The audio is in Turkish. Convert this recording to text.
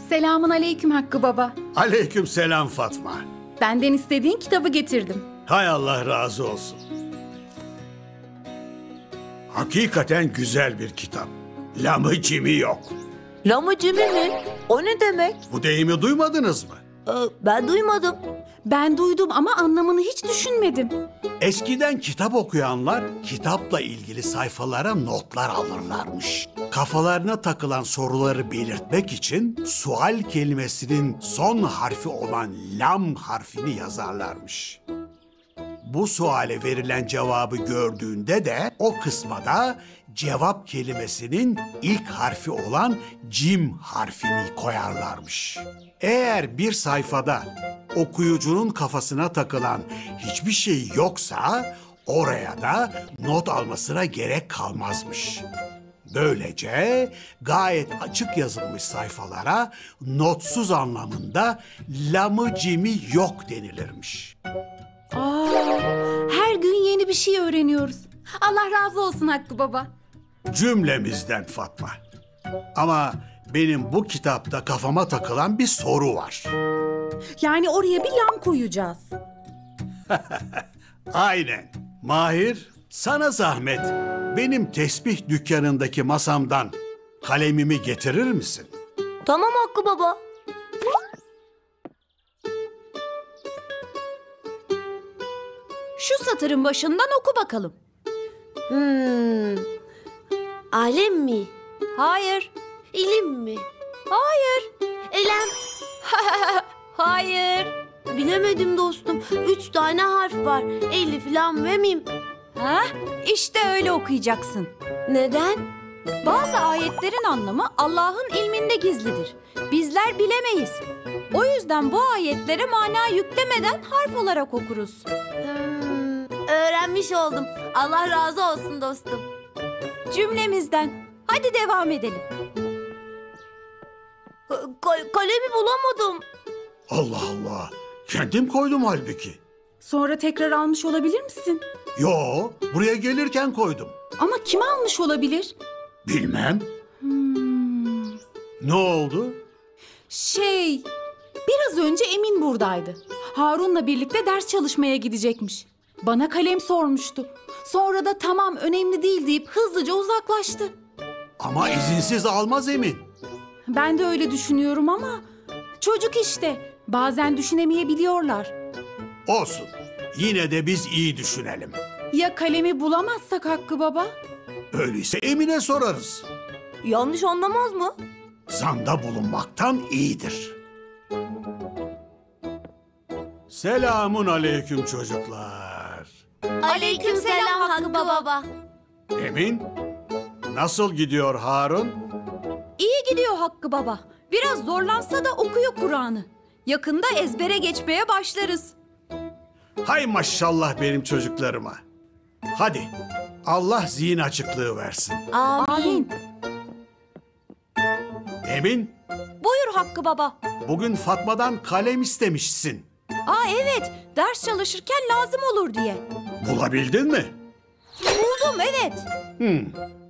Selamun aleyküm Hakkı Baba. Aleyküm selam Fatma. Benden istediğin kitabı getirdim. Hay Allah razı olsun. Hakikaten güzel bir kitap. Lamı cimi yok. Lamıcımı mi? O ne demek? Bu deyimi duymadınız mı? Ben duymadım. Ben duydum ama anlamını hiç düşünmedim. Eskiden kitap okuyanlar kitapla ilgili sayfalara notlar alırlarmış. Kafalarına takılan soruları belirtmek için sual kelimesinin son harfi olan lam harfini yazarlarmış. Bu suale verilen cevabı gördüğünde de o kısma da cevap kelimesinin ilk harfi olan cim harfini koyarlarmış. Eğer bir sayfada okuyucunun kafasına takılan hiçbir şey yoksa oraya da not almasına gerek kalmazmış. Böylece gayet açık yazılmış sayfalara notsuz anlamında lamı cimi yok denilirmiş. Her gün yeni bir şey öğreniyoruz. Allah razı olsun Hakkı Baba. Cümlemizden Fatma. Ama benim bu kitapta kafama takılan bir soru var. Yani oraya bir lam koyacağız. Aynen. Mahir, sana zahmet. Benim tesbih dükkanındaki masamdan kalemimi getirir misin? Tamam Hakkı Baba. Şu satırın başından oku bakalım. Alem mi? Hayır. İlim mi? Hayır. Elem. Hayır. Bilemedim dostum. 3 tane harf var. Elif, lam ve mim. Ha? İşte öyle okuyacaksın. Neden? Bazı ayetlerin anlamı Allah'ın ilminde gizlidir. Bizler bilemeyiz. O yüzden bu ayetlere mana yüklemeden harf olarak okuruz. Öğrenmiş oldum. Allah razı olsun dostum. Cümlemizden. Hadi devam edelim. Kalemi bulamadım. Allah Allah. Kendim koydum halbuki. Sonra tekrar almış olabilir misin? Yo, buraya gelirken koydum. Ama kim almış olabilir? Bilmem. Ne oldu? Biraz önce Emin buradaydı. Harun'la birlikte ders çalışmaya gidecekmiş. Bana kalem sormuştu. Sonra da tamam önemli değil deyip hızlıca uzaklaştı. Ama izinsiz almaz Emin. Ben de öyle düşünüyorum ama çocuk işte. Bazen düşünemeyebiliyorlar. Olsun. Yine de biz iyi düşünelim. Ya kalemi bulamazsak Hakkı Baba? Öyleyse Emin'e sorarız. Yanlış anlamaz mı? Zanda bulunmaktan iyidir. Selamun aleyküm çocuklar. Aleykümselam Hakkı Baba. Emin, nasıl gidiyor Harun? İyi gidiyor Hakkı Baba. Biraz zorlansa da okuyor Kur'an'ı. Yakında ezbere geçmeye başlarız. Hay maşallah benim çocuklarıma. Hadi, Allah zihin açıklığı versin. Amin. Emin, Buyur Hakkı Baba. bugün Fatma'dan kalem istemişsin. Evet, ders çalışırken lazım olur diye. Bulabildin mi? Buldum, evet.